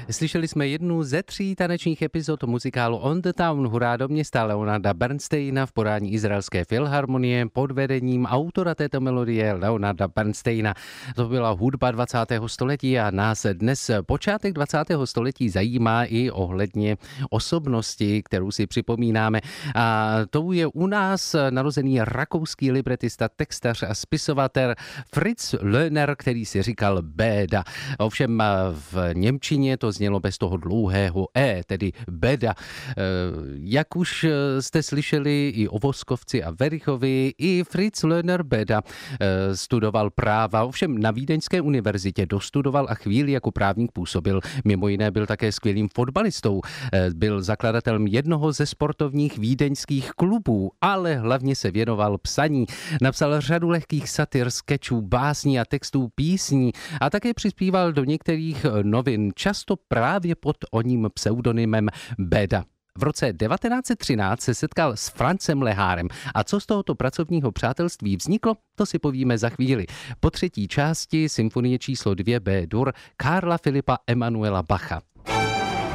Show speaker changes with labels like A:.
A: Slyšeli jsme jednu ze 3 tanečních epizod muzikálu On the Town, hurá do města Leonarda Bernsteina v podání Izraelské filharmonie pod vedením autora této melodie Leonarda Bernsteina. To byla hudba 20. století a nás dnes počátek 20. století zajímá i ohledně osobnosti, kterou si připomínáme. A to je u nás narozený rakouský libretista, textař a spisovatel Fritz Lohner, který si říkal Béda. Ovšem v němčině to znělo bez toho dlouhého tedy Beda. Jak už jste slyšeli i o Voskovci a Verichovi, i Fritz Lohner Beda studoval práva, ovšem na Vídeňské univerzitě dostudoval a chvíli jako právník působil. Mimo jiné byl také skvělým fotbalistou. Byl zakladatelem jednoho ze sportovních vídeňských klubů, ale hlavně se věnoval psaní. Napsal řadu lehkých satir, skečů, básní a textů písní a také přispíval do některých novin, často právě pod oním pseudonymem Beda. V roce 1913 se setkal s Francem Lehárem a co z tohoto pracovního přátelství vzniklo, to si povíme za chvíli. Po 3. části symfonie číslo 2 B-dur Karla Filipa Emanuela Bacha.